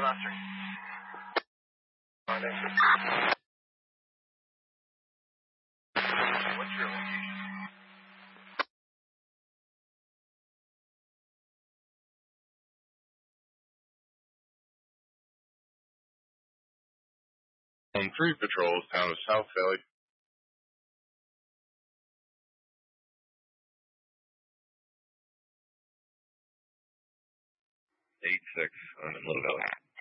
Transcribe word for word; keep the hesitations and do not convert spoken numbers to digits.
Buster. Oh, thanks. What's your location? On three patrols down to South Philly. eight six on Little Valley.